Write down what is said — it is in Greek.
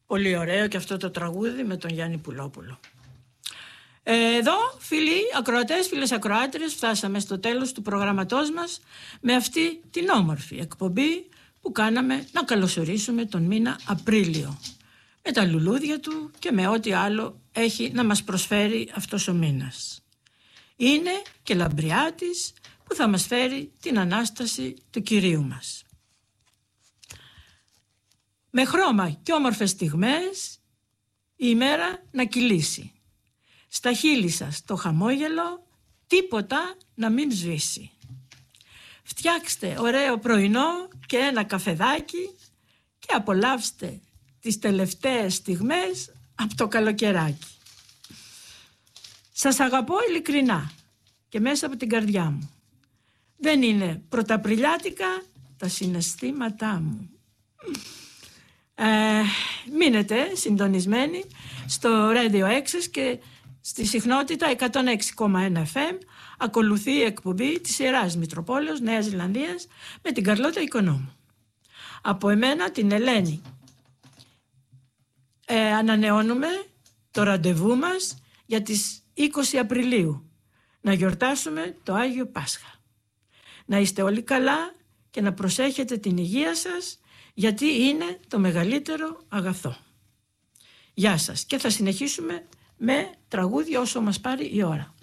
Πολύ ωραίο και αυτό το τραγούδι με τον Γιάννη Πουλόπουλο. Εδώ, φίλοι ακροατές, φίλες ακροάτριες, φτάσαμε στο τέλος του προγραμματός μας με αυτή την όμορφη εκπομπή που κάναμε να καλωσορίσουμε τον μήνα Απρίλιο, με τα λουλούδια του και με ό,τι άλλο έχει να μας προσφέρει αυτός ο μήνας. Είναι και λαμπριάτης που θα μας φέρει την Ανάσταση του Κυρίου μας. Με χρώμα και όμορφες στιγμές η ημέρα να κυλήσει. Στα χείλη σας το χαμόγελο, τίποτα να μην σβήσει. Φτιάξτε ωραίο πρωινό και ένα καφεδάκι και απολαύστε τις τελευταίες στιγμές από το καλοκαιράκι. Σας αγαπώ ειλικρινά και μέσα από την καρδιά μου. Δεν είναι πρωταπριλιάτικα τα συναισθήματά μου. Μείνετε συντονισμένοι στο Radio Access και στη συχνότητα 106,1 FM. Ακολουθεί η εκπομπή της Ιεράς Μητροπόλεως Νέας Ζηλανδίας με την Καρλώτα Οικονόμου. Από εμένα, την Ελένη, ανανεώνουμε το ραντεβού μας για τις 20 Απριλίου να γιορτάσουμε το Άγιο Πάσχα. Να είστε όλοι καλά και να προσέχετε την υγεία σας, γιατί είναι το μεγαλύτερο αγαθό. Γεια σας και θα συνεχίσουμε με τραγούδια όσο μας πάρει η ώρα.